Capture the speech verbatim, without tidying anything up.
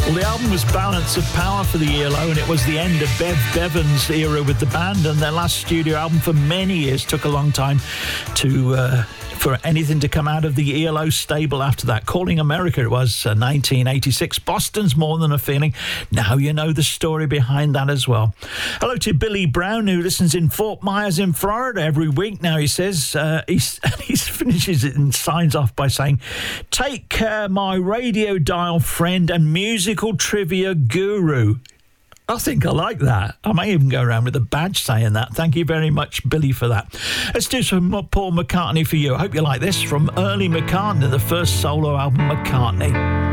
Well, the album was Balance of Power for the E L O, and it was the end of Bev Bevan's era with the band, and their last studio album for many years. Took a long time to uh, for anything to come out of the E L O stable after that. Calling America, it was uh, nineteen eighty-six. Boston's More Than a Feeling. Now you know the story behind that as well. Hello to Billy Brown, who listens in Fort Myers in Florida every week now. He says, uh, he finishes it and signs off by saying, "Take care, my radio dial friend and musical trivia guru." I think I like that. I may even go around with a badge saying that. Thank you very much, Billy, for that. Let's do some Paul McCartney for you. I hope you like this from early McCartney, the first solo album, McCartney.